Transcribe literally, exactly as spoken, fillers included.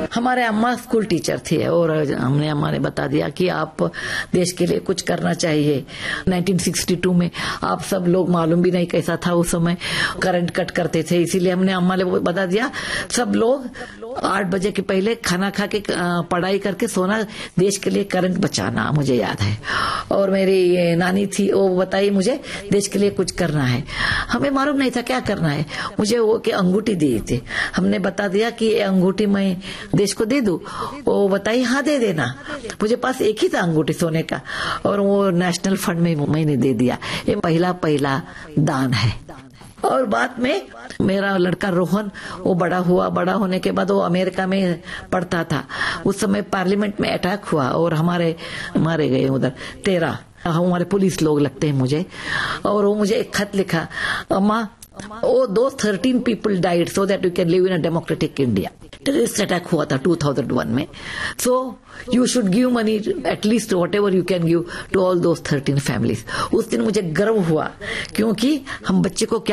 हमारे अम्मा school teacher थे और हमने अम्मा ने बता दिया कि आप देश के लिए कुछ करना चाहिए। नाइनटीन सिक्सटी टू में आप सब लोग, मालूम भी नहीं कैसा था उस समय, करंट कट करते थे, इसीलिए हमने अम्मा ने बता दिया सब लोग आठ बजे के पहले खाना खा के पढ़ाई करके सोना, देश के लिए करंट बचाना। मुझे याद है। और मेरी नानी थी, वो बताई मुझे देश के लिए कुछ करना है। हमें मालूम नहीं था क्या करना है। मुझे वो के अंगूठी दी थी, हमने बता दिया कि ये अंगूठी मैं देश को दे दूं। वो बताई हाँ दे देना। मुझे पास एक ही था अंगूठी सोने का, और वो नेशनल फंड में मैंने दे दिया। ये पहला पहला दान है। और बाद में मेरा लड़का रोहन, वो बड़ा हुआ, बड़ा होने के बाद वो अमेरिका में पढ़ता था। उस समय पार्लियामेंट में अटैक हुआ और हमारे मारे गए उधर तेरह हमारे पुलिस लोग लगते हैं मुझे। और वो मुझे एक खत लिखा, अम्मा Oh, those thirteen people died so that we can live in a democratic India. Terrorist attack हुआ था टू थाउजेंड वन में. So you should give money at least what ever you can give to all those thirteen families. उस दिन मुझे गर्व हुआ क्योंकि हम बच्चे को क्या